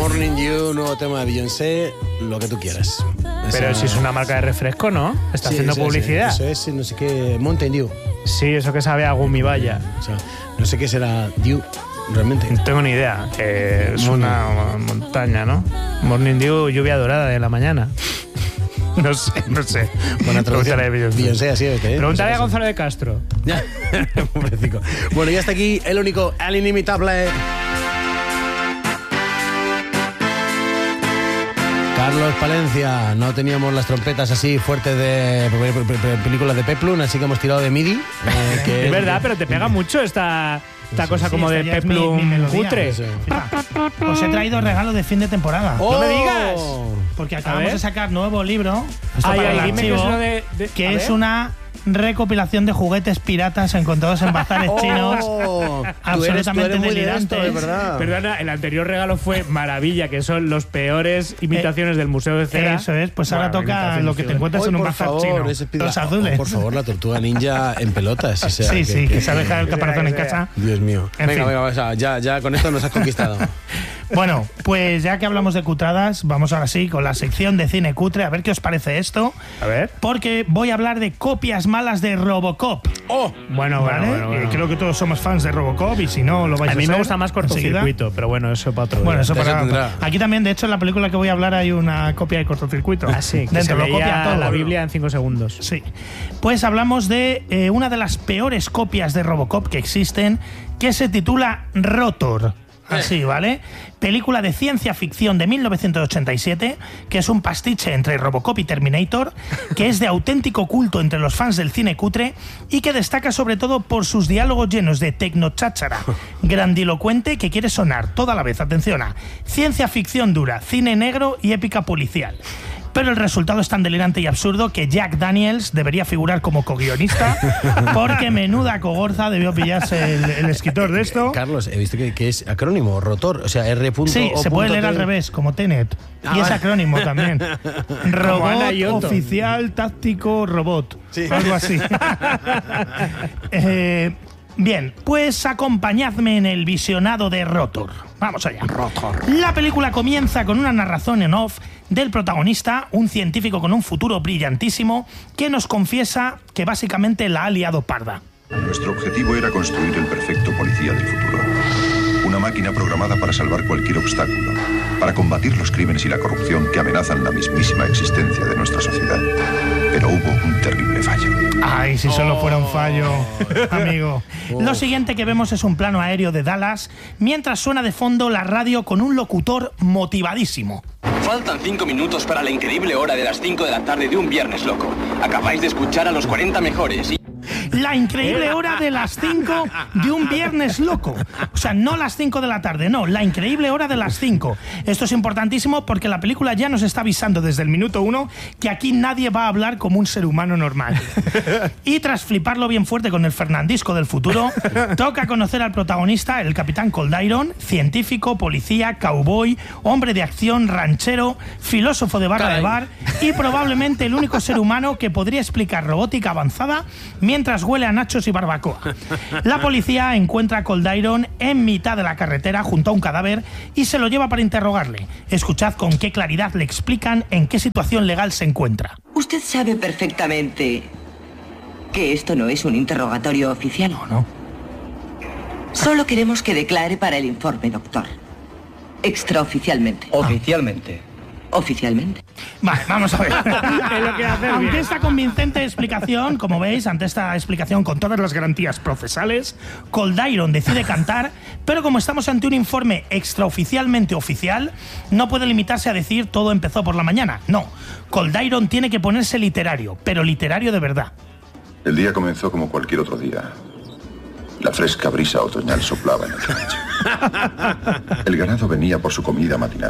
Morning Dew, nuevo tema de Beyoncé, lo que tú quieras. Pero si es una marca de refresco, ¿no? Está haciendo publicidad. Eso es, no sé qué, Mountain Dew. Sí, eso que sabe a gumibaya. O sea, no sé qué será Dew, realmente. No tengo ni idea. Es una montaña, ¿no? Morning Dew, lluvia dorada de la mañana. No sé. Buena traducción. Beyoncé, así es. Pregúntale a Gonzalo de Castro. Ya, pobrecito. Bueno, ya está aquí el único, el inimitable Carlos Palencia. No teníamos las trompetas así fuertes de películas de Peplum, así que hemos tirado de MIDI. Es verdad, pero te pega mucho esta cosa como de Peplum cutre. Os he traído regalo de fin de temporada. ¡No me digas! Porque acabamos de sacar nuevo libro. Esto Ay, para el dime archivo, que es una recopilación de juguetes piratas encontrados en bazares chinos. Absolutamente delirantes. De verdad. Perdona, el anterior regalo fue maravilla, que son los peores imitaciones del Museo de Cera. Eso es, pues ahora toca lo que te encuentras en un bazar chino. Los azules. Por favor, la tortuga ninja en pelotas. O sea, sí, que se ha dejado el caparazón en casa. Dios mío. Venga, ya con esto nos has conquistado. Bueno, pues ya que hablamos de cutradas, vamos ahora sí con la sección de cine cutre. A ver qué os parece esto. A ver. Porque voy a hablar de copias malas de Robocop. Bueno. Creo que todos somos fans de Robocop y si no lo vais a mí ser, me gusta más Cortocircuito, pero bueno, eso para otro día. Bueno, eso para aquí también, de hecho, en la película que voy a hablar hay una copia de Cortocircuito. Ah, sí, que dentro se lo copia todo. la Biblia en 5 segundos. Sí. Pues hablamos de una de las peores copias de Robocop que existen, que se titula Rotor. Así, ¿vale? Película de ciencia ficción de 1987, que es un pastiche entre Robocop y Terminator, que es de auténtico culto entre los fans del cine cutre y que destaca sobre todo por sus diálogos llenos de tecnocháchara grandilocuente que quiere sonar toda la vez, atención, a ciencia ficción dura, cine negro y épica policial. Pero el resultado es tan delirante y absurdo que Jack Daniels debería figurar como co-guionista, porque menuda cogorza debió pillarse el escritor de esto. Carlos, he visto que es acrónimo, Rotor, o sea, R. Sí, se puede leer al revés, como Tenet. Y es acrónimo también. Robot oficial táctico robot. Sí. Algo así. Bien, pues acompañadme en el visionado de Rotor. Vamos allá. Rotor. La película comienza con una narración en off del protagonista, un científico con un futuro brillantísimo, que nos confiesa que básicamente la ha liado parda. Nuestro objetivo era construir el perfecto policía del futuro. Una máquina programada para salvar cualquier obstáculo, para combatir los crímenes y la corrupción que amenazan la mismísima existencia de nuestra sociedad. Pero hubo un terrible fallo. Ay, si solo fuera un fallo, amigo. Lo siguiente que vemos es un plano aéreo de Dallas, mientras suena de fondo la radio con un locutor motivadísimo. Faltan 5 minutos para la increíble hora de las 5 de la tarde de un viernes loco. Acabáis de escuchar a los 40 mejores y... La increíble hora de las 5 de un viernes loco. O sea, no las 5 de la tarde, no, la increíble hora de las 5. Esto es importantísimo porque la película ya nos está avisando desde el minuto 1 que aquí nadie va a hablar como un ser humano normal. Y tras fliparlo bien fuerte con el Fernandisco del futuro, toca conocer al protagonista, el capitán Cold Iron, científico, policía, cowboy, hombre de acción, ranchero, filósofo de barra de bar y probablemente el único ser humano que podría explicar robótica avanzada mientras huele a nachos y barbacoa. La policía encuentra a Cold Iron en mitad de la carretera junto a un cadáver y se lo lleva para interrogarle. Escuchad con qué claridad le explican en qué situación legal se encuentra. Usted sabe perfectamente que esto no es un interrogatorio oficial. No. Solo queremos que declare para el informe, doctor. Extraoficialmente. Oficialmente. Vale, vamos a ver. Ante esta convincente explicación, como veis, ante esta explicación con todas las garantías procesales, Cold Iron decide cantar, pero como estamos ante un informe extraoficialmente oficial, no puede limitarse a decir todo empezó por la mañana. No, Cold Iron tiene que ponerse literario, pero literario de verdad. El día comenzó como cualquier otro día. La fresca brisa otoñal soplaba en el rancho. El ganado venía por su comida matinal.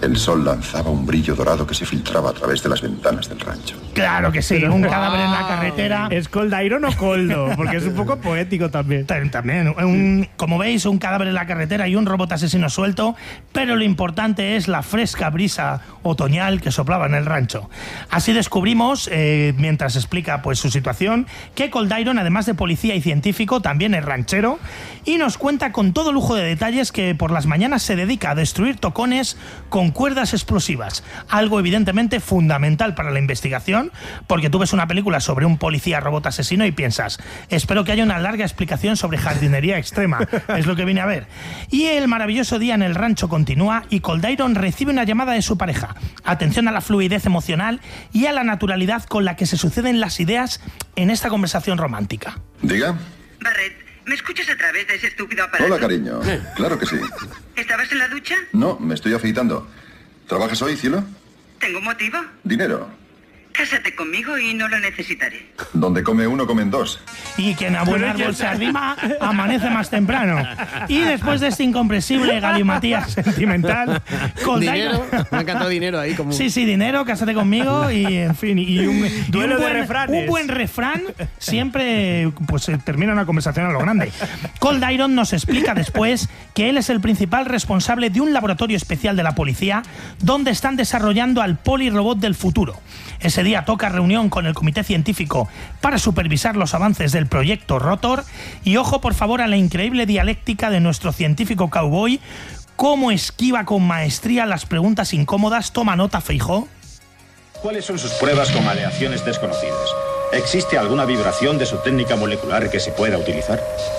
El sol lanzaba un brillo dorado que se filtraba a través de las ventanas del rancho. Claro que sí, un cadáver en la carretera. ¿Es Cold Iron o Coldo? Porque es un poco poético también. También, como veis, un cadáver en la carretera y un robot asesino suelto, pero lo importante es la fresca brisa otoñal que soplaba en el rancho. Así descubrimos, mientras explica pues su situación, que Cold Iron, además de policía y científico, también es ranchero, y nos cuenta con todo lujo de detalles que por las mañanas se dedica a destruir tocones con cuerdas explosivas, algo evidentemente fundamental para la investigación, porque tú ves una película sobre un policía robot asesino y piensas, espero que haya una larga explicación sobre jardinería extrema, es lo que vine a ver. Y el maravilloso día en el rancho continúa y Cold Iron recibe una llamada de su pareja. Atención a la fluidez emocional y a la naturalidad con la que se suceden las ideas en esta conversación romántica. Diga. Barrett, ¿me escuchas a través de ese estúpido aparato? Hola, cariño. Claro que sí. ¿Estabas en la ducha? No, me estoy afeitando. ¿Trabajas hoy, cielo? ¿Tengo motivo? Dinero. Cásate conmigo y no lo necesitaré. Donde come uno, comen dos. Y quien a buen árbol se arrima, amanece más temprano. Y después de este incomprensible galimatías sentimental, Cold Dinero, Iron... me ha encantado dinero ahí. Como... Sí, dinero, cásate conmigo y, en fin, Duelo de refranes. Un buen refrán siempre pues termina una conversación a lo grande. Cold Iron nos explica después que él es el principal responsable de un laboratorio especial de la policía donde están desarrollando al polirobot del futuro. Ese día toca reunión con el comité científico para supervisar los avances del proyecto Rotor y ojo por favor a la increíble dialéctica de nuestro científico cowboy, cómo esquiva con maestría las preguntas incómodas. Toma nota, Feijóo. ¿Cuáles son sus pruebas con aleaciones desconocidas? ¿Existe alguna vibración de su técnica molecular que se pueda utilizar?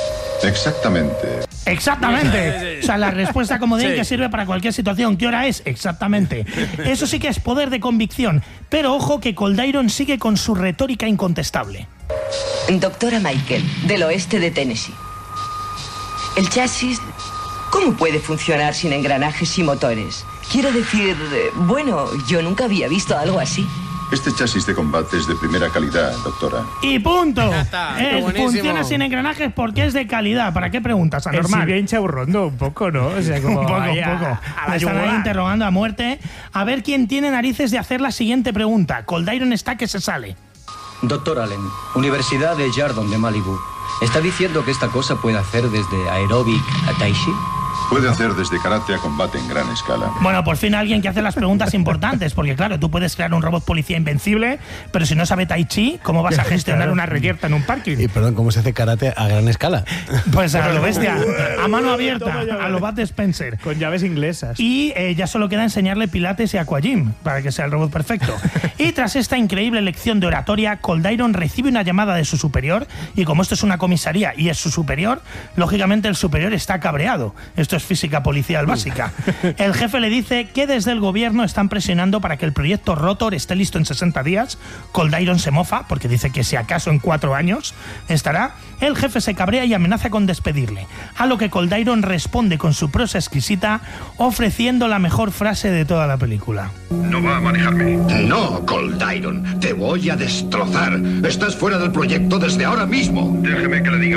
Exactamente. Exactamente. O sea, la respuesta comodín que sirve para cualquier situación. ¿Qué hora es? Exactamente. Eso sí que es poder de convicción. Pero ojo que Cold Iron sigue con su retórica incontestable. Doctora Michael, del oeste de Tennessee. El chasis, ¿cómo puede funcionar sin engranajes y motores? Quiero decir, bueno, yo nunca había visto algo así. Este chasis de combate es de primera calidad, doctora. Y punto. Ya está, buenísimo. Funciona sin engranajes porque es de calidad. ¿Para qué preguntas? Anormal. Es bien chaburrondo un poco, ¿no? O sea, como un poco. A la Están ahí yugular. interrogando a muerte. A ver quién tiene narices de hacer la siguiente pregunta. Cold Iron está que se sale. Doctor Allen, Universidad de Yardon de Malibu. ¿Está diciendo que esta cosa puede hacer desde aeróbic a tai chi? Puede hacer desde karate a combate en gran escala. Bueno, por fin alguien que hace las preguntas importantes, porque claro, tú puedes crear un robot policía invencible, pero si no sabe tai chi, ¿cómo vas a gestionar una reyerta en un parking? Y perdón, ¿cómo se hace karate a gran escala? Pues a lo bestia, a mano abierta, a lo Bud Spencer. Con llaves inglesas. Y ya solo queda enseñarle pilates y aquagym para que sea el robot perfecto. Y tras esta increíble lección de oratoria, Cold Iron recibe una llamada de su superior y como esto es una comisaría y es su superior, lógicamente el superior está cabreado. Esto es física policial básica. El jefe le dice que desde el gobierno están presionando para que el proyecto Rotor esté listo en 60 días. Cold Iron se mofa porque dice que si acaso en 4 años estará. El jefe se cabrea y amenaza con despedirle, a lo que Cold Iron responde con su prosa exquisita ofreciendo la mejor frase de toda la película. No va a manejarme. No, Cold Iron, te voy a destrozar. Estás fuera del proyecto desde ahora mismo. Déjeme que le diga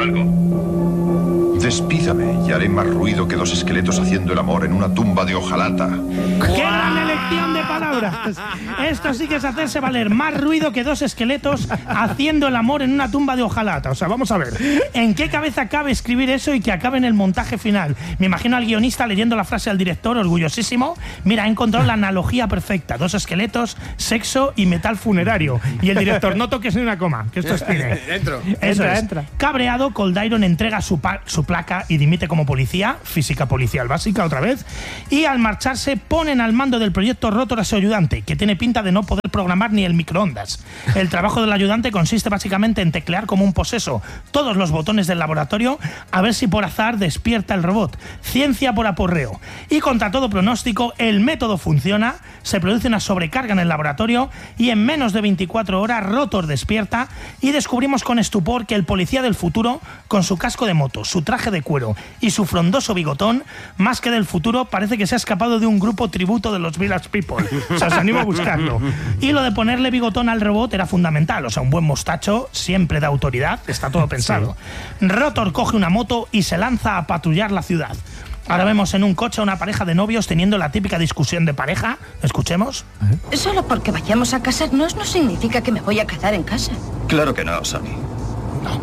algo. Despídame y haré más ruido que 2 esqueletos haciendo el amor en una tumba de hojalata. ¡Qué gran elección de palabras! Esto sí que es hacerse valer. Más ruido que 2 esqueletos haciendo el amor en una tumba de hojalata. O sea, vamos a ver. ¿En qué cabeza cabe escribir eso y que acabe en el montaje final? Me imagino al guionista leyendo la frase al director, orgullosísimo. Mira, he encontrado la analogía perfecta. 2 esqueletos, sexo y metal funerario. Y el director, no toques ni una coma, que esto es cine. Dentro. Eso Entra, es. entra. Cabreado, Cold Iron entrega su placa y dimite como policía, física policial básica otra vez, y al marcharse ponen al mando del proyecto Rotor a su ayudante, que tiene pinta de no poder programar ni el microondas. El trabajo del ayudante consiste básicamente en teclear como un poseso todos los botones del laboratorio a ver si por azar despierta el robot. Ciencia por aporreo. Y contra todo pronóstico, el método funciona, se produce una sobrecarga en el laboratorio y en menos de 24 horas Rotor despierta y descubrimos con estupor que el policía del futuro, con su casco de moto, su traje de cuero y su frondoso bigotón, más que del futuro, parece que se ha escapado de un grupo tributo de los Village People. O sea, os animo a buscarlo. Y lo de ponerle bigotón al robot era fundamental. O sea, un buen mostacho siempre da autoridad, está todo pensado. Sí. Rotor coge una moto y se lanza a patrullar la ciudad. Ahora vemos en un coche a una pareja de novios teniendo la típica discusión de pareja. Escuchemos. Solo porque vayamos a casarnos no significa que me voy a quedar en casa. Claro que no, Sonny. No.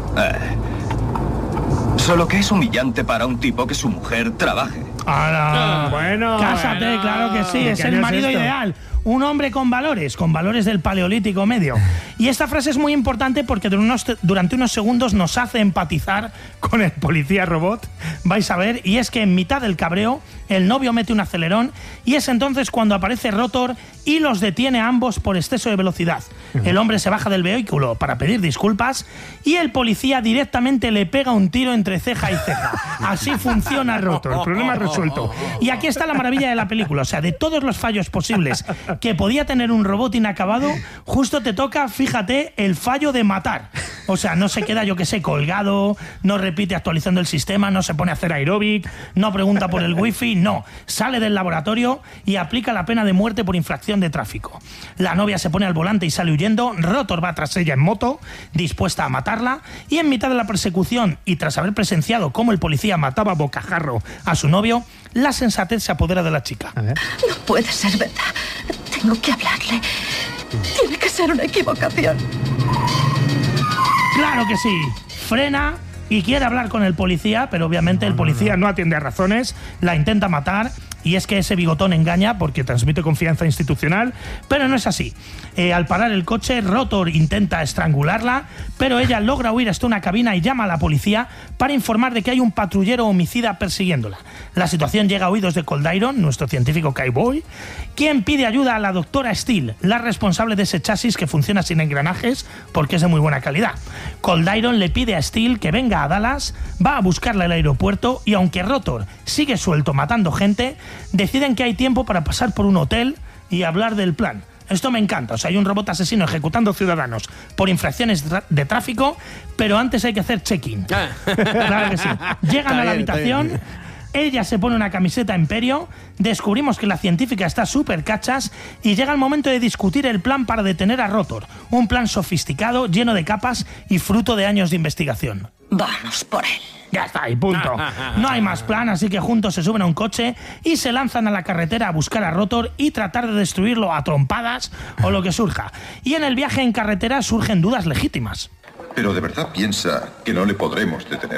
Solo que es humillante para un tipo que su mujer trabaje. Bueno, cásate, claro que sí, es el marido ideal. Un hombre con valores del paleolítico medio. Y esta frase es muy importante porque durante unos segundos nos hace empatizar con el policía robot. Vais a ver, y es que en mitad del cabreo, el novio mete un acelerón y es entonces cuando aparece Rotor y los detiene a ambos por exceso de velocidad. El hombre se baja del vehículo para pedir disculpas y el policía directamente le pega un tiro entre ceja y ceja. Así funciona Rotor, el problema resuelto. Y aquí está la maravilla de la película, o sea, de todos los fallos posibles que podía tener un robot inacabado, justo te toca, fíjate, el fallo de matar. O sea, no se queda, yo que sé, colgado, no repite actualizando el sistema, no se pone a hacer aeróbic, no pregunta por el wifi, no. Sale del laboratorio y aplica la pena de muerte por infracción de tráfico. La novia se pone al volante y sale huyendo, Rotor va tras ella en moto, dispuesta a matarla, y en mitad de la persecución y tras haber presenciado cómo el policía mataba a bocajarro a su novio, la sensatez se apodera de la chica. No puede ser verdad. Tengo que hablarle. Tiene que ser una equivocación. ¡Claro que sí! Frena y quiere hablar con el policía, pero obviamente el policía no atiende a razones, la intenta matar. Y es que ese bigotón engaña porque transmite confianza institucional, pero no es así. Al parar el coche, Rotor intenta estrangularla, pero ella logra huir hasta una cabina y llama a la policía para informar de que hay un patrullero homicida persiguiéndola. La situación llega a oídos de Cold Iron, nuestro científico cowboy, quien pide ayuda a la doctora Steele, la responsable de ese chasis que funciona sin engranajes porque es de muy buena calidad. Cold Iron le pide a Steele que venga a Dallas, va a buscarla al aeropuerto y aunque Rotor sigue suelto matando gente, deciden que hay tiempo para pasar por un hotel y hablar del plan. Esto me encanta, o sea, hay un robot asesino ejecutando ciudadanos por infracciones de tráfico, pero antes hay que hacer check-in. Claro que sí. Llegan a la habitación, ella se pone una camiseta Imperio, descubrimos que la científica está súper cachas y llega el momento de discutir el plan para detener a Rotor. Un plan sofisticado, lleno de capas y fruto de años de investigación. Vamos por él. Ya está, y punto. No hay más plan, así que juntos se suben a un coche y se lanzan a la carretera a buscar a Rotor y tratar de destruirlo a trompadas o lo que surja. Y en el viaje en carretera surgen dudas legítimas. ¿Pero de verdad piensa que no le podremos detener?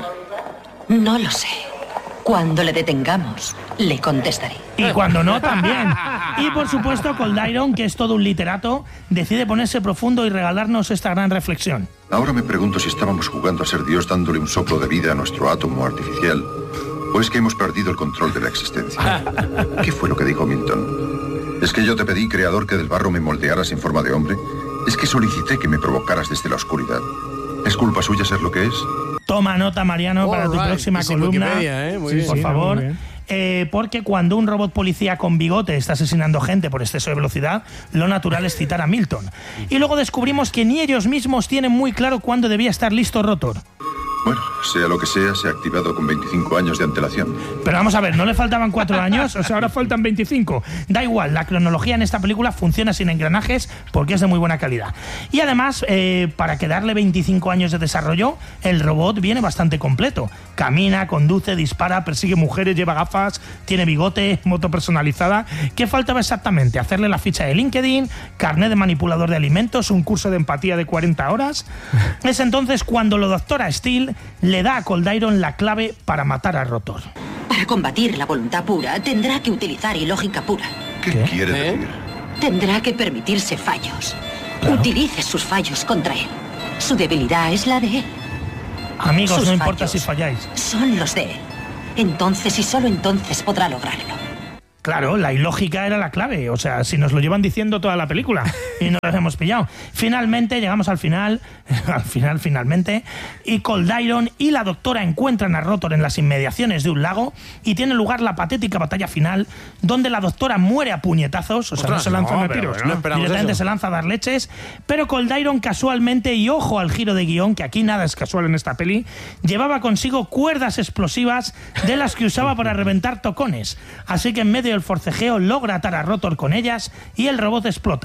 No lo sé. Cuando le detengamos, le contestaré. Y cuando no, también. Y por supuesto, Cold Iron, que es todo un literato, decide ponerse profundo y regalarnos esta gran reflexión. Ahora me pregunto si estábamos jugando a ser Dios dándole un soplo de vida a nuestro átomo artificial, o es que hemos perdido el control de la existencia. ¿Qué fue lo que dijo Milton? ¿Es que yo te pedí, creador, que del barro me moldearas en forma de hombre? ¿Es que solicité que me provocaras desde la oscuridad? ¿Es culpa suya ser lo que es? Toma nota, Mariano, para tu próxima columna. Por favor. Porque cuando un robot policía con bigote está asesinando gente por exceso de velocidad, lo natural es citar a Milton. Y luego descubrimos que ni ellos mismos tienen muy claro cuándo debía estar listo Rotor. Bueno, sea lo que sea, se ha activado con 25 años de antelación. Pero vamos a ver, ¿no le faltaban 4 años? O sea, ahora faltan 25. Da igual, la cronología en esta película funciona sin engranajes porque es de muy buena calidad. Y además, para que darle 25 años de desarrollo, el robot viene bastante completo. Camina, conduce, dispara, persigue mujeres, lleva gafas, tiene bigote, moto personalizada. ¿Qué faltaba exactamente? ¿Hacerle la ficha de LinkedIn, carnet de manipulador de alimentos, un curso de empatía de 40 horas? Es entonces cuando la doctora Steele le da a Cold Iron la clave para matar a Rotor. Para combatir la voluntad pura, tendrá que utilizar ilógica pura. ¿Qué quiere decir? Tendrá que permitirse fallos. Claro. Utilice sus fallos contra él. Su debilidad es la de él. Amigos, Sus no importa fallos si falláis. Son los de él. Entonces y solo entonces podrá lograrlo. Claro, la ilógica era la clave. O sea, si nos lo llevan diciendo toda la película y no los hemos pillado. Finalmente, llegamos al final, finalmente, y Cold Iron y la doctora encuentran a Rotor en las inmediaciones de un lago y tiene lugar la patética batalla final donde la doctora muere a puñetazos, o sea, no se lanza a tiros, directamente se lanza a dar leches, pero Cold Iron casualmente, y ojo al giro de guión, que aquí nada es casual en esta peli, llevaba consigo cuerdas explosivas de las que usaba para reventar tocones. Así que en medio del forcejeo logra atar a Rotor con ellas y el robot explota.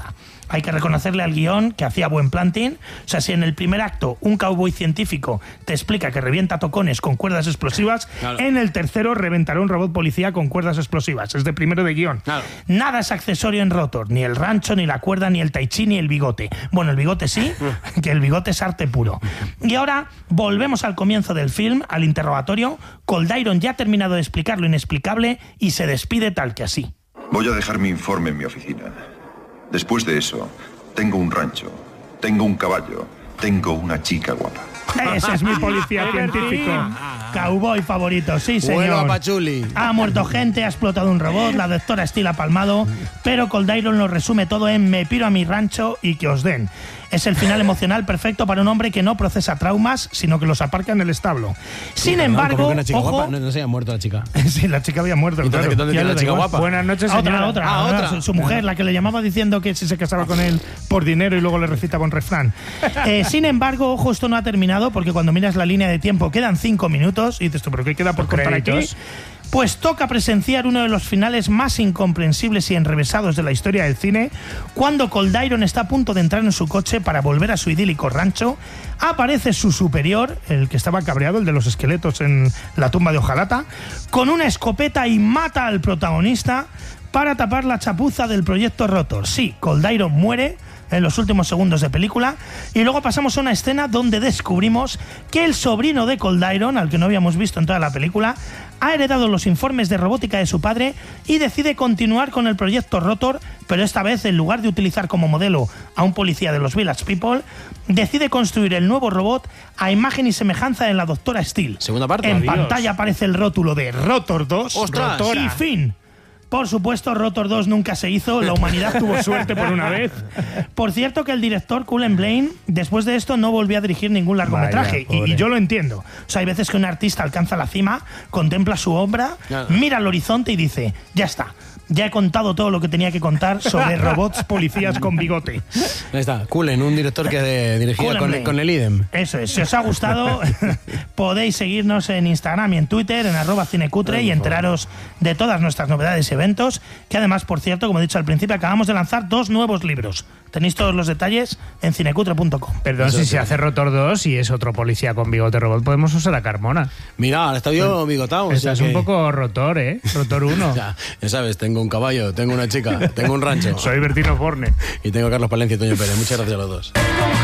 hay que reconocerle al guión que hacía buen planting. O sea, si en el primer acto un cowboy científico te explica que revienta tocones con cuerdas explosivas, claro, en el tercero reventará un robot policía con cuerdas explosivas. Es de primero de guión. Claro. Nada es accesorio en Rotor, ni el rancho, ni la cuerda, ni el tai chi, ni el bigote. Bueno, el bigote sí, que el bigote es arte puro. Y ahora volvemos al comienzo del film, al interrogatorio. Cold Iron ya ha terminado de explicar lo inexplicable y se despide tal que así. Voy a dejar mi informe en mi oficina. Después de eso, tengo un rancho, tengo un caballo, tengo una chica guapa. Ese es mi policía científico. Cowboy favorito, sí señor. Ha muerto gente, ha explotado un robot, la doctora Steele ha palmado, pero Cold Iron lo resume todo en me piro a mi rancho y que os den. Es el final emocional perfecto para un hombre que no procesa traumas, sino que los aparca en el establo. Sin embargo, ojo... No se había muerto la chica. Sí, la chica había muerto. Claro. ¿Dónde tiene la chica guapa? Buenas noches, señora. Otra. Su mujer, la que le llamaba diciendo que si se casaba con él por dinero y luego le recitaba un refrán. Sin embargo, ojo, esto no ha terminado, porque cuando miras la línea de tiempo quedan 5 minutos y dices tú, ¿pero qué queda por contar aquí? Pues toca presenciar uno de los finales más incomprensibles y enrevesados de la historia del cine, cuando Cold Iron está a punto de entrar en su coche para volver a su idílico rancho. Aparece su superior, el que estaba cabreado, el de los esqueletos en la tumba de Ojalata, con una escopeta y mata al protagonista para tapar la chapuza del proyecto Rotor. Sí, Cold Iron muere en los últimos segundos de película, y luego pasamos a una escena donde descubrimos que el sobrino de Cold Iron, al que no habíamos visto en toda la película, ha heredado los informes de robótica de su padre y decide continuar con el proyecto Rotor, pero esta vez, en lugar de utilizar como modelo a un policía de los Village People, decide construir el nuevo robot a imagen y semejanza de la doctora Steele. Segunda parte. En pantalla aparece el rótulo de Rotor 2. ¡Ostras! Y fin. Por supuesto, Rotor 2 nunca se hizo, la humanidad tuvo suerte por una vez. Por cierto, que el director Cullen Blaine, después de esto, no volvió a dirigir ningún largometraje. Y yo lo entiendo. O sea, hay veces que un artista alcanza la cima, contempla su obra, mira al horizonte y dice, ya está. Ya he contado todo lo que tenía que contar sobre robots policías con bigote. Ahí está, Cullen, un director que dirigía con el IDEM. Eso es, si os ha gustado, podéis seguirnos en Instagram y en Twitter, en @cinecutre, y enteraros de todas nuestras novedades y eventos, que además, por cierto, como he dicho al principio, acabamos de lanzar 2 nuevos libros. Tenéis todos los detalles en cinecutre.com. Perdón, si se hace Rotor 2 y es otro policía con bigote robot, podemos usar a Carmona. Mira, ahora está yo bigotado. Estás un poco Rotor, ¿eh? Rotor 1. Ya sabes, tengo un caballo, tengo una chica, tengo un rancho. Soy Bertino Borne. Y tengo a Carlos Palencia y Toño Pérez. Muchas gracias a los dos.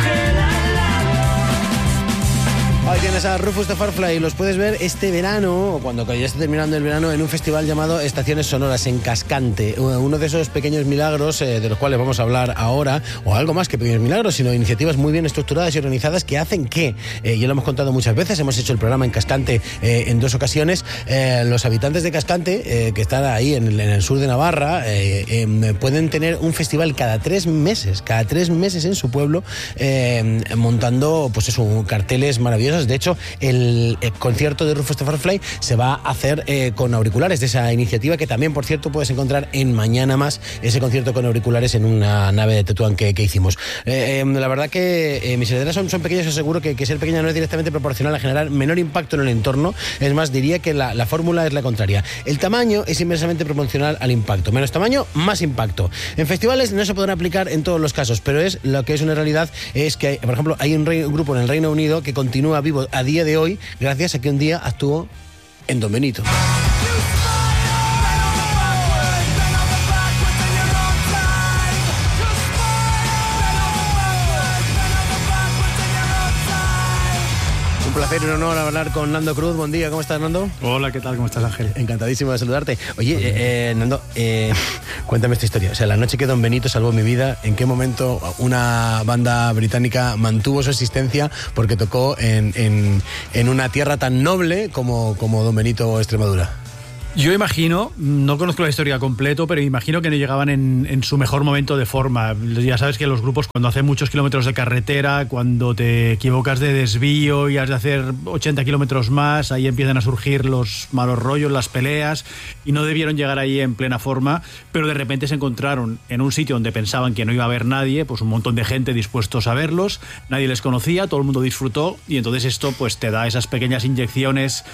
Ahí tienes a Rufus the Firefly, los puedes ver este verano, o cuando ya esté terminando el verano, en un festival llamado Estaciones Sonoras en Cascante. Uno de esos pequeños milagros de los cuales vamos a hablar ahora, o algo más que pequeños milagros, sino iniciativas muy bien estructuradas y organizadas que hacen que, ya lo hemos contado muchas veces, hemos hecho el programa en Cascante en 2 ocasiones, los habitantes de Cascante, que están ahí en el sur de Navarra, pueden tener un festival cada 3 meses en su pueblo, montando pues eso, carteles maravillosos. De hecho, el concierto de Rufus the Firefly se va a hacer con auriculares, de esa iniciativa que también, por cierto, puedes encontrar en Mañana Más, ese concierto con auriculares en una nave de Tetuán que hicimos. La verdad que mis herederas son pequeñas, os aseguro que ser pequeña no es directamente proporcional a generar menor impacto en el entorno. Es más, diría que la fórmula es la contraria. El tamaño es inversamente proporcional al impacto. Menos tamaño, más impacto. En festivales no se podrá aplicar en todos los casos, pero lo que es una realidad es que, por ejemplo, hay un grupo en el Reino Unido que continúa vivo a día de hoy gracias a que un día actuó en Don Benito. Un placer y un honor hablar con Nando Cruz. Buen día, ¿cómo estás, Nando? Hola, ¿qué tal? ¿Cómo estás, Ángel? Encantadísimo de saludarte. Oye, Nando, cuéntame esta historia. O sea, la noche que Don Benito salvó mi vida, ¿en qué momento una banda británica mantuvo su existencia porque tocó en una tierra tan noble como Don Benito, Extremadura? Yo imagino, no conozco la historia completo, pero imagino que no llegaban en su mejor momento de forma. Ya sabes que los grupos, cuando hacen muchos kilómetros de carretera, cuando te equivocas de desvío y has de hacer 80 kilómetros más, ahí empiezan a surgir los malos rollos, las peleas, y no debieron llegar ahí en plena forma, pero de repente se encontraron en un sitio donde pensaban que no iba a haber nadie, pues un montón de gente dispuestos a verlos, nadie les conocía, todo el mundo disfrutó, y entonces esto pues te da esas pequeñas inyecciones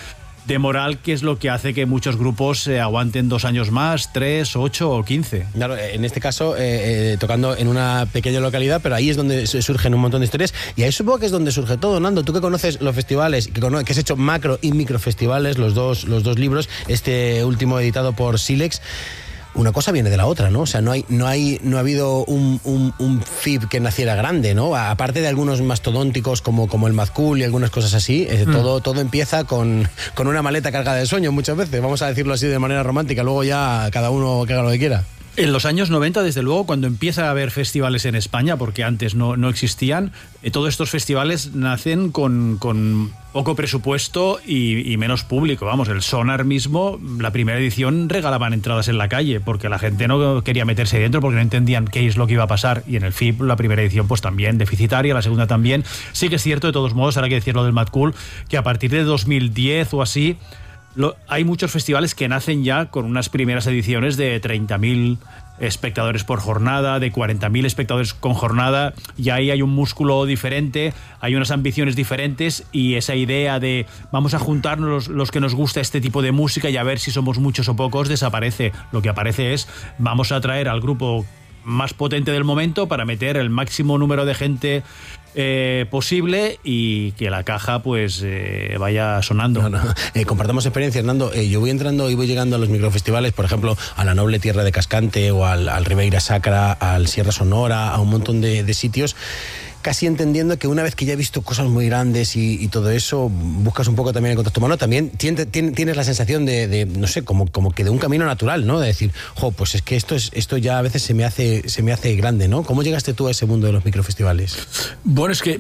de moral, que es lo que hace que muchos grupos aguanten 2 años más, 3, 8 o 15. Claro, en este caso, tocando en una pequeña localidad, pero ahí es donde surgen un montón de historias, y ahí supongo que es donde surge todo. Nando, tú que conoces los festivales, que has hecho macro y microfestivales, los dos libros, este último editado por Silex, una cosa viene de la otra, ¿no? O sea, no ha habido un FIB que naciera grande, ¿no? Aparte de algunos mastodónticos como el Mad Cool y algunas cosas así, todo empieza con una maleta cargada de sueños muchas veces, vamos a decirlo así de manera romántica, luego ya cada uno que haga lo que quiera. En los años 90, desde luego, cuando empieza a haber festivales en España, porque antes no existían, todos estos festivales nacen con poco presupuesto y menos público. Vamos, el Sonar mismo, la primera edición regalaban entradas en la calle, porque la gente no quería meterse dentro, porque no entendían qué es lo que iba a pasar. Y en el FIB, la primera edición, pues también deficitaria, la segunda también. Sí que es cierto, de todos modos, ahora hay que decirlo del Mad Cool, que a partir de 2010 o así, hay muchos festivales que nacen ya con unas primeras ediciones de 30.000 espectadores por jornada, de 40.000 espectadores con jornada, y ahí hay un músculo diferente, hay unas ambiciones diferentes, y esa idea de vamos a juntarnos los que nos gusta este tipo de música y a ver si somos muchos o pocos desaparece. Lo que aparece es vamos a traer al grupo más potente del momento para meter el máximo número de gente posible y que la caja pues vaya sonando. Compartamos experiencias, Nando. Yo voy entrando y voy llegando a los microfestivales, por ejemplo, a la Noble Tierra de Cascante o al Ribeira Sacra, al Sierra Sonora, a un montón de sitios, casi entendiendo que una vez que ya he visto cosas muy grandes y todo eso, buscas un poco también el contacto humano, también tienes la sensación de no sé, como que de un camino natural, ¿no? De decir, pues es que esto ya a veces se me hace grande, ¿no? ¿Cómo llegaste tú a ese mundo de los microfestivales? Bueno, es que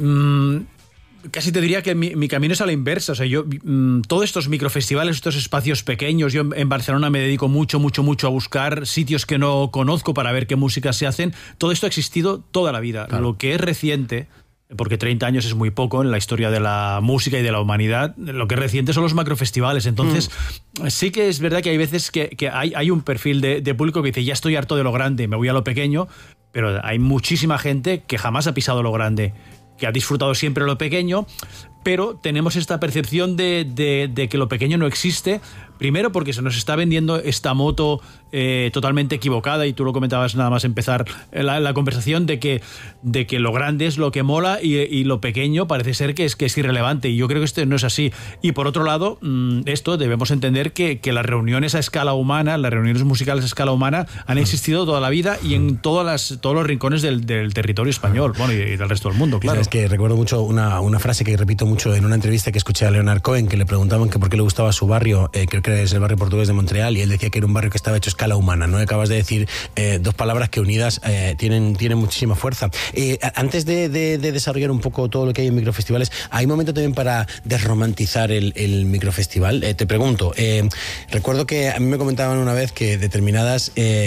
casi te diría que mi camino es a la inversa. O sea, yo todos estos microfestivales, estos espacios pequeños, yo en Barcelona me dedico mucho a buscar sitios que no conozco para ver qué música se hacen. Todo esto ha existido toda la vida. Claro. Lo que es reciente, porque 30 años es muy poco en la historia de la música y de la humanidad, lo que es reciente son los macrofestivales. Entonces, sí que es verdad que hay veces que hay un perfil de público que dice, ya estoy harto de lo grande, me voy a lo pequeño, pero hay muchísima gente que jamás ha pisado lo grande, que ha disfrutado siempre lo pequeño, pero tenemos esta percepción de que lo pequeño no existe. Primero porque se nos está vendiendo esta moto totalmente equivocada, y tú lo comentabas nada más empezar la conversación, de que lo grande es lo que mola y lo pequeño parece ser que es irrelevante, y yo creo que esto no es así. Y por otro lado, esto debemos entender que las reuniones a escala humana, las reuniones musicales a escala humana han existido toda la vida y en todos los rincones del territorio español, bueno, y del resto del mundo, claro. Es que recuerdo mucho una frase que repito mucho en una entrevista que escuché a Leonard Cohen, que le preguntaban que por qué le gustaba su barrio, creo que es el barrio portugués de Montreal, y él decía que era un barrio que estaba hecho a escala humana, ¿no? Acabas de decir dos palabras que unidas tienen muchísima fuerza. Antes de desarrollar un poco todo lo que hay en microfestivales, ¿hay momento también para desromantizar el microfestival? Te pregunto, recuerdo que a mí me comentaban una vez que determinados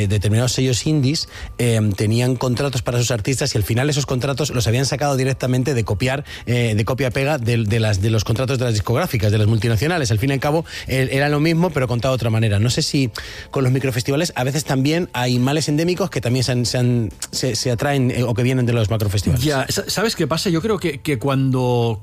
sellos indies tenían contratos para sus artistas, y al final esos contratos los habían sacado directamente de copia-pega de los contratos de las discográficas, de las multinacionales. Al fin y al cabo era lo mismo, pero contado de otra manera. No sé si con los microfestivales a veces también hay males endémicos que también se atraen o que vienen de los macrofestivales. Ya, ¿sabes qué pasa? Yo creo que cuando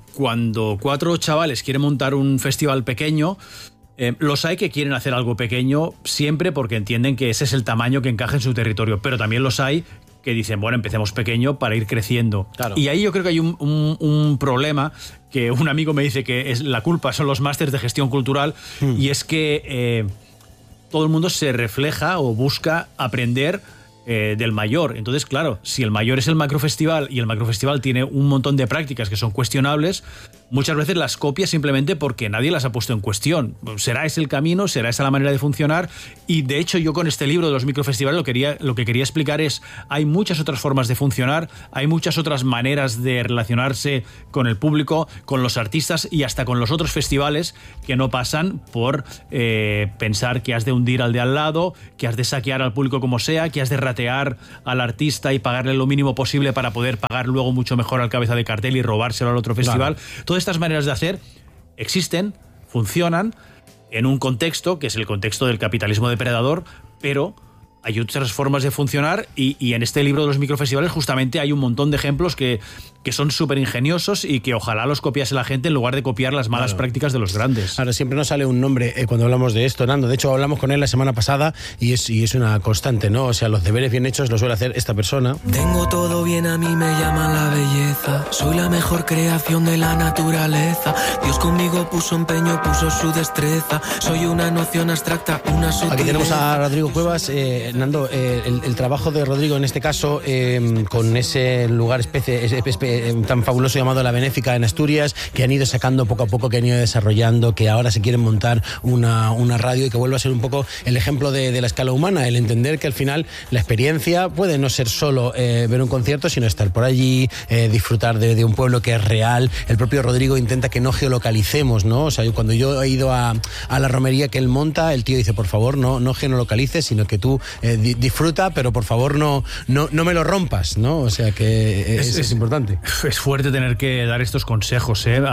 4 chavales quieren montar un festival pequeño, los hay que quieren hacer algo pequeño siempre porque entienden que ese es el tamaño que encaja en su territorio, pero también los hay que dicen, bueno, empecemos pequeño para ir creciendo. Claro. Y ahí yo creo que hay un problema, que un amigo me dice que es la culpa son los másters de gestión cultural, y es que todo el mundo se refleja o busca aprender del mayor. Entonces, claro, si el mayor es el macrofestival y el macrofestival tiene un montón de prácticas que son cuestionables, muchas veces las copias simplemente porque nadie las ha puesto en cuestión. ¿Será ese el camino? ¿Será esa la manera de funcionar? Y de hecho yo con este libro de los microfestivales lo que quería explicar es, hay muchas otras formas de funcionar, hay muchas otras maneras de relacionarse con el público, con los artistas y hasta con los otros festivales, que no pasan por pensar que has de hundir al de al lado, que has de saquear al público como sea, que has de ratear al artista y pagarle lo mínimo posible para poder pagar luego mucho mejor al cabeza de cartel y robárselo al otro festival. Claro. Todas estas maneras de hacer existen, funcionan en un contexto que es el contexto del capitalismo depredador, pero hay otras formas de funcionar y en este libro de los microfestivales justamente hay un montón de ejemplos que son súper ingeniosos y que ojalá los copiase la gente en lugar de copiar las malas prácticas de los grandes. Ahora siempre nos sale un nombre cuando hablamos de esto, Nando. De hecho, hablamos con él la semana pasada y es una constante, ¿no? O sea, los deberes bien hechos los suele hacer esta persona. Tengo todo bien, a mí me llaman la belleza. Soy la mejor creación de la naturaleza. Dios conmigo puso empeño, puso su destreza. Soy una noción abstracta, una sutileza. Aquí tenemos a Rodrigo Cuevas. Nando, el trabajo de Rodrigo en este caso, con ese lugar tan fabuloso llamado La Benéfica en Asturias, que han ido sacando poco a poco, que han ido desarrollando, que ahora se quieren montar una radio y que vuelva a ser un poco el ejemplo de la escala humana, el entender que al final la experiencia puede no ser solo ver un concierto, sino estar por allí, disfrutar de un pueblo que es real. El propio Rodrigo intenta que no geolocalicemos, ¿no? O sea, cuando yo he ido a la romería que él monta, el tío dice, por favor, no geolocalices, sino que tú disfruta, pero por favor no me lo rompas, ¿no? O sea que es importante. Es fuerte tener que dar estos consejos, ¿eh?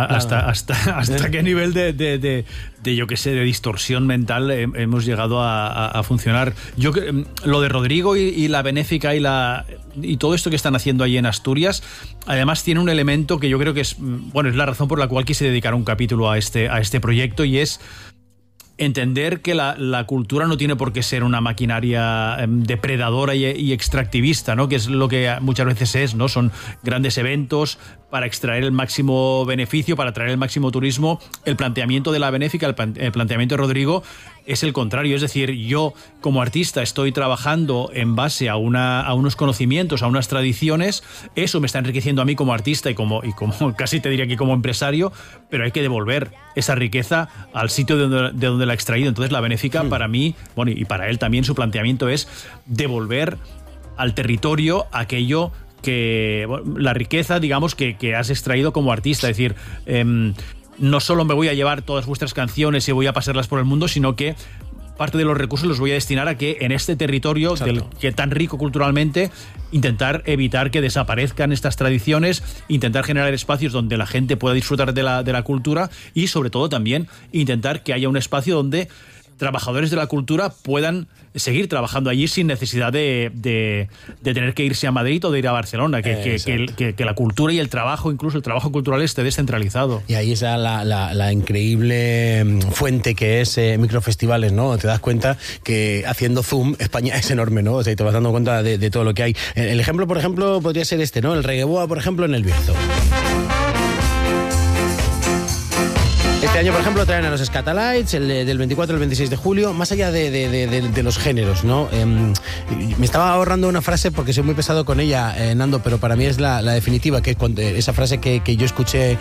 Hasta qué nivel de yo qué sé, de distorsión mental hemos llegado a funcionar. Lo de Rodrigo y la Benéfica y todo esto que están haciendo ahí en Asturias, además tiene un elemento que yo creo que es la razón por la cual quise dedicar un capítulo a este proyecto, y es entender que la cultura no tiene por qué ser una maquinaria depredadora y extractivista, ¿no? Que es lo que muchas veces es, ¿no? Son grandes eventos para extraer el máximo beneficio, para traer el máximo turismo. El planteamiento de la Benéfica, el planteamiento de Rodrigo es el contrario. Es decir, yo como artista estoy trabajando en base a unos conocimientos, a unas tradiciones. Eso me está enriqueciendo a mí como artista y como casi te diría que como empresario, pero hay que devolver esa riqueza al sitio de donde la ha extraído. Entonces la Benéfica, para mí, y para él también, su planteamiento es devolver al territorio aquello que la riqueza, digamos, que has extraído como artista. Es decir, no solo me voy a llevar todas vuestras canciones y voy a pasarlas por el mundo, sino que parte de los recursos los voy a destinar a que en este territorio que tan rico culturalmente, intentar evitar que desaparezcan estas tradiciones, intentar generar espacios donde la gente pueda disfrutar de la cultura y sobre todo también intentar que haya un espacio donde trabajadores de la cultura puedan seguir trabajando allí sin necesidad de tener que irse a Madrid o de ir a Barcelona, que la cultura y el trabajo, incluso el trabajo cultural, esté descentralizado. Y ahí está la increíble fuente que es Microfestivales, ¿no? Te das cuenta que haciendo zoom, España es enorme, ¿no? O sea, te vas dando cuenta de todo lo que hay. El ejemplo, por ejemplo, podría ser este, ¿no? El Reggaeboa, por ejemplo, en el Bierzo. Este año, por ejemplo, traen a los Scatalites, del 24 al 26 de julio, más allá de los géneros, ¿no? Me estaba ahorrando una frase porque soy muy pesado con ella, Nando, pero para mí es la definitiva, que es esa frase que yo escuché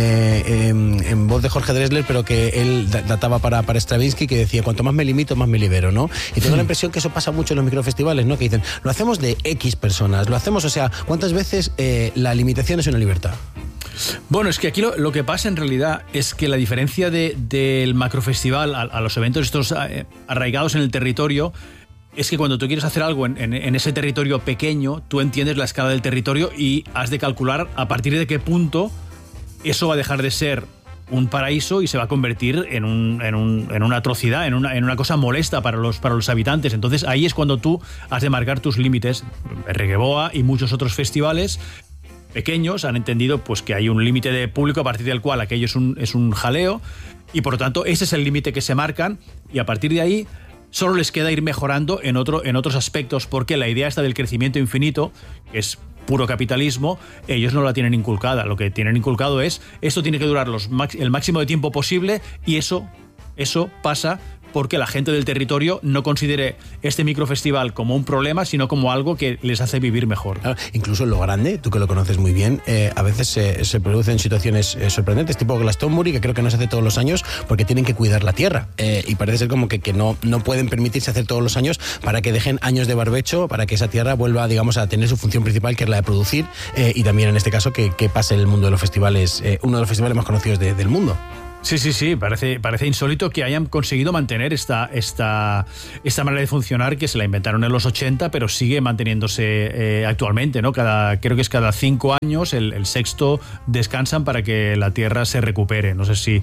en voz de Jorge Drexler, pero que él databa para Stravinsky, que decía, cuanto más me limito, más me libero, ¿no? Y tengo la impresión que eso pasa mucho en los microfestivales, ¿no? Que dicen, lo hacemos de X personas, lo hacemos, o sea, ¿cuántas veces la limitación es una libertad? Bueno, es que aquí lo que pasa en realidad es que la diferencia del macrofestival a los eventos estos arraigados en el territorio es que cuando tú quieres hacer algo en ese territorio pequeño, tú entiendes la escala del territorio y has de calcular a partir de qué punto eso va a dejar de ser un paraíso y se va a convertir en una atrocidad, en una cosa molesta para los habitantes. Entonces ahí es cuando tú has de marcar tus límites. Reggaeboa y muchos otros festivales pequeños han entendido pues que hay un límite de público a partir del cual aquello es un jaleo y por lo tanto ese es el límite que se marcan y a partir de ahí solo les queda ir mejorando en otros aspectos, porque la idea esta del crecimiento infinito, que es puro capitalismo, ellos no la tienen inculcada. Lo que tienen inculcado es esto tiene que durar el máximo de tiempo posible y eso pasa porque la gente del territorio no considere este microfestival como un problema, sino como algo que les hace vivir mejor. Claro, incluso en lo grande, tú que lo conoces muy bien, a veces se producen situaciones sorprendentes, tipo Glastonbury, que creo que no se hace todos los años porque tienen que cuidar la tierra. Y parece ser como que no pueden permitirse hacer todos los años para que dejen años de barbecho, para que esa tierra vuelva, digamos, a tener su función principal, que es la de producir, y también en este caso que pase en el mundo de los festivales, uno de los festivales más conocidos del mundo. Sí, parece insólito que hayan conseguido mantener esta manera de funcionar que se la inventaron en los 80, pero sigue manteniéndose actualmente, ¿no? Creo que es cada 5 años, el sexto descansan para que la tierra se recupere. No sé si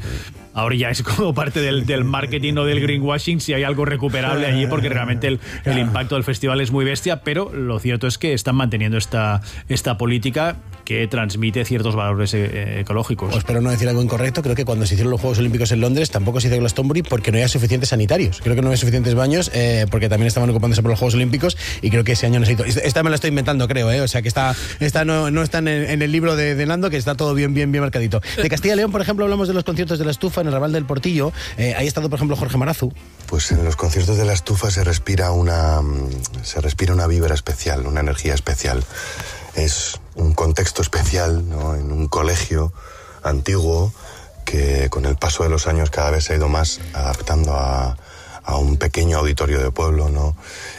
ahora ya es como parte del marketing o del greenwashing, si hay algo recuperable allí, porque realmente el impacto del festival es muy bestia, pero lo cierto es que están manteniendo esta política que transmite ciertos valores ecológicos. Espero no decir algo incorrecto, creo que cuando se hicieron los Juegos Olímpicos en Londres tampoco se hizo Glastonbury porque no había suficientes sanitarios. Creo que no había suficientes baños porque también estaban ocupándose por los Juegos Olímpicos y creo que ese año no se hizo. Esta me la estoy inventando, creo, o sea que esta no está en el libro de Nando, que está todo bien marcadito. De Castilla y León, por ejemplo, hablamos de los conciertos de la Estufa en el Raval del Portillo. Ahí ha estado, por ejemplo, Jorge Marazu. Pues en los conciertos de la Estufa se respira una vibra especial, una energía especial. Es un contexto especial, ¿no? En un colegio antiguo que con el paso de los años cada vez se ha ido más adaptando a un pequeño auditorio de pueblo, ¿no?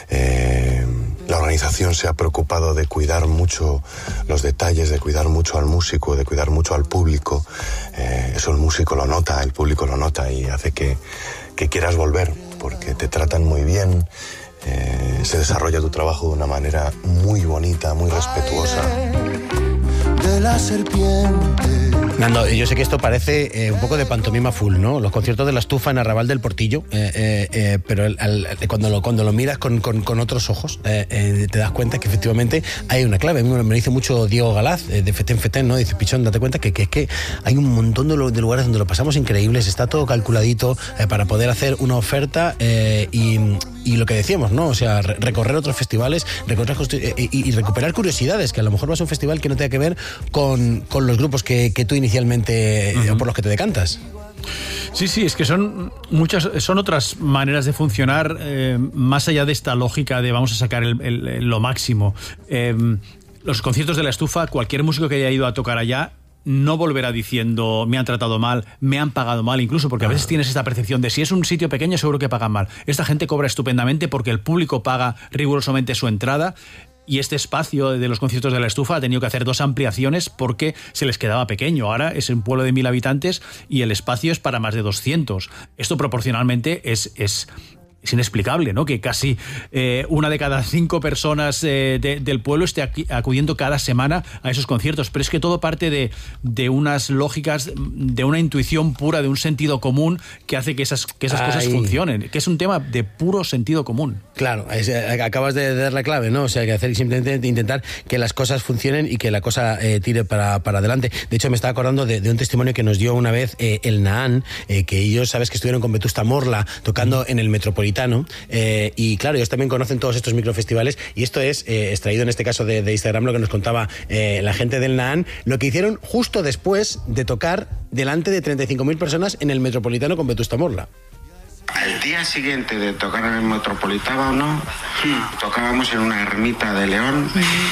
La organización se ha preocupado de cuidar mucho los detalles, de cuidar mucho al músico, de cuidar mucho al público. Eso el músico lo nota, el público lo nota y hace que quieras volver, porque te tratan muy bien. Se desarrolla tu trabajo de una manera muy bonita, muy respetuosa. De la serpiente. Nando, yo sé que esto parece un poco de pantomima full, ¿no? Los conciertos de la Estufa en Arrabal del Portillo, pero cuando lo miras con otros ojos, te das cuenta que efectivamente hay una clave. A mí me lo dice mucho Diego Galaz, de Fetén Fetén, ¿no? Dice, Pichón, date cuenta que es que hay un montón de lugares donde lo pasamos increíbles, está todo calculadito para poder hacer una oferta y lo que decíamos, ¿no? O sea, recorrer otros festivales, y recuperar curiosidades, que a lo mejor vas a un festival que no tenga que ver con los grupos que tú inicialmente por los que te decantas. Sí, es que son otras maneras de funcionar más allá de esta lógica de vamos a sacar lo máximo. Los conciertos de la Estufa, cualquier músico que haya ido a tocar allá no volverá diciendo me han tratado mal, me han pagado mal, incluso porque a veces tienes esta percepción de si es un sitio pequeño seguro que pagan mal. Esta gente cobra estupendamente porque el público paga rigurosamente su entrada. Y este espacio de los conciertos de la Estufa ha tenido que hacer 2 ampliaciones porque se les quedaba pequeño. Ahora es un pueblo de 1.000 habitantes y el espacio es para más de 200. Esto proporcionalmente es inexplicable, ¿no? Que casi 1 de cada 5 personas del pueblo esté acudiendo cada semana a esos conciertos. Pero es que todo parte de unas lógicas, de una intuición pura, de un sentido común que hace que esas cosas funcionen. Que es un tema de puro sentido común. Claro, acabas de dar la clave, ¿no? O sea, que hacer simplemente intentar que las cosas funcionen y que la cosa tire para adelante. De hecho, me estaba acordando de un testimonio que nos dio una vez el Naan, que ellos, sabes, que estuvieron con Vetusta Morla tocando en el Metropolitano. Y claro, ellos también conocen todos estos microfestivales y esto es extraído en este caso de Instagram, lo que nos contaba la gente del Naan, lo que hicieron justo después de tocar delante de 35.000 personas en el Metropolitano con Vetusta Morla. Al día siguiente de tocar en el Metropolitano, tocábamos en una ermita de León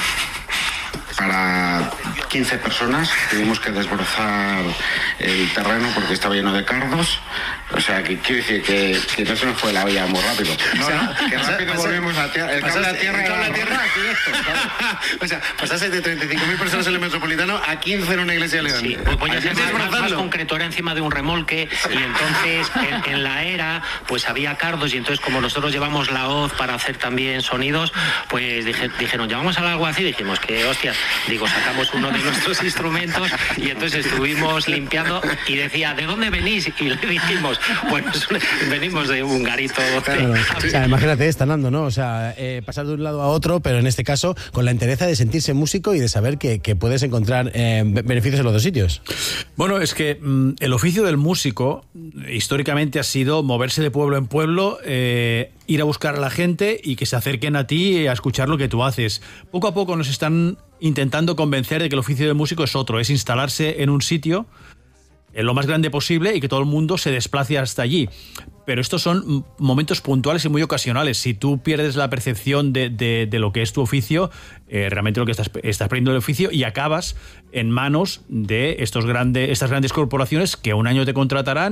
para 15 personas. Tuvimos que desbrozar el terreno porque estaba lleno de cardos. O sea, que quiero decir que no se nos fue la olla muy rápido. Que rápido volvimos a tierra. El cable a tierra. O sea, pasaste de 35.000 personas en el Metropolitano a 15 en una iglesia de León. Sí, pues ya más concreto, era encima de un remolque y entonces en la era pues había cardos y entonces como nosotros llevamos la hoz para hacer también sonidos, pues dijeron, llamamos al alguacil y dijimos que hostias, sacamos uno de nuestros instrumentos y entonces estuvimos limpiando y decía, ¿de dónde venís? Y le dijimos, bueno, venimos de un garito. Claro. O sea, imagínate, está andando, ¿no? O sea, pasar de un lado a otro, pero en este caso con la entereza de sentirse músico y de saber que puedes encontrar beneficios en los 2 sitios. Bueno, es que el oficio del músico históricamente ha sido moverse de pueblo en pueblo, ir a buscar a la gente y que se acerquen a ti a escuchar lo que tú haces. Poco a poco nos están intentando convencer de que el oficio del músico es otro, es instalarse en un sitio en lo más grande posible y que todo el mundo se desplace hasta allí. Pero estos son momentos puntuales y muy ocasionales. Si tú pierdes la percepción de lo que es tu oficio, realmente lo que estás perdiendo el oficio y acabas en manos de estas grandes corporaciones que un año te contratarán,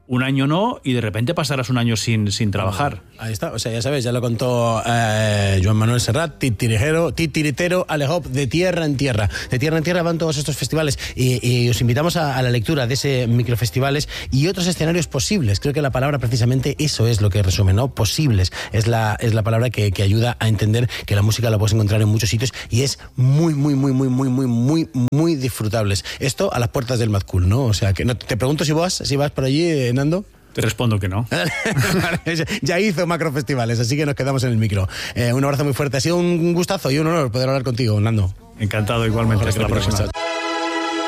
un año no, y de repente pasarás un año sin trabajar. Ahí está, o sea, ya sabes, ya lo contó Joan Manuel Serrat, titiritero, Alejop, de tierra en tierra. De tierra en tierra van todos estos festivales y os invitamos a la lectura de ese microfestivales y otros escenarios posibles. Creo que la palabra precisamente eso es lo que resume, ¿no? Posibles es la palabra que ayuda a entender que la música la puedes encontrar en muchos sitios y es muy disfrutables. Esto a las puertas del Mad Cool, ¿no? O sea, que no, te pregunto si vas por allí, Nando. Te respondo que no. Ya hizo macrofestivales, así que nos quedamos en el micro. Un abrazo muy fuerte. Ha sido un gustazo y un honor poder hablar contigo, Nando. Encantado igualmente. Hasta la próxima.